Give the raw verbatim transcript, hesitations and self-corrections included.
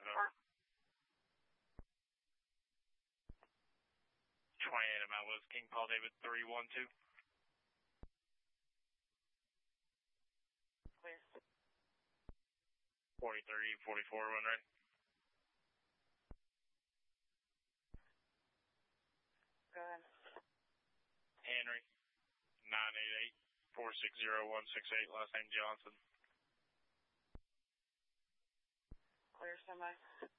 twenty-eight at Mount Woods, King Paul David three one two. Clear. forty-three, forty-four, one right. Go ahead. Henry, nine eight eight, four six zero, one six eight, last name Johnson. Clear, semi.